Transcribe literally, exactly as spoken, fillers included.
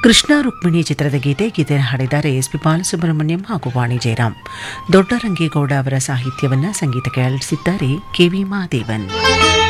ಕೃಷ್ಣ ರುಕ್ಮಿಣಿ ಚಿತ್ರದ ಗೀತೆ ಗೀತೆ ಹಾಡಿದ್ದಾರೆ S P Balasubrahmanyam ಹಾಗೂ ವಾಣಿ ಜಯರಾಮ್. ದೊಡ್ಡರಂಗೇಗೌಡ ಅವರ ಸಾಹಿತ್ಯವನ್ನು ಸಂಗೀತಕ್ಕೆ ಅಳವಡಿಸಿದ್ದಾರೆ ಕೆ ವಿ ಮಹಾದೇವನ್.